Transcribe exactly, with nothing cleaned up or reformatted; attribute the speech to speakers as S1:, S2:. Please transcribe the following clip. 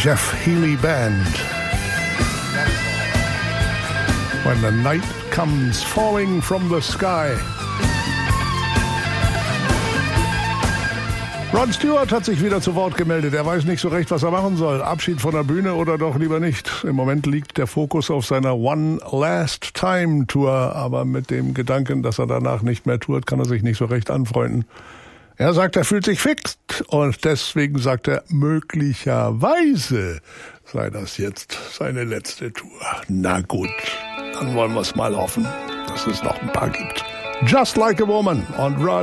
S1: Jeff Healey Band. When the night comes falling from the sky. Rod Stewart hat sich wieder zu Wort gemeldet. Er weiß nicht so recht, was er machen soll. Abschied von der Bühne oder doch lieber nicht. Im Moment liegt der Fokus auf seiner One Last Time Tour. Aber mit dem Gedanken, dass er danach nicht mehr tourt, kann er sich nicht so recht anfreunden. Er sagt, er fühlt sich fix. Und deswegen sagt er, möglicherweise sei das jetzt seine letzte Tour. Na gut, dann wollen wir es mal hoffen, dass es noch ein paar gibt. Just Like a Woman und Rod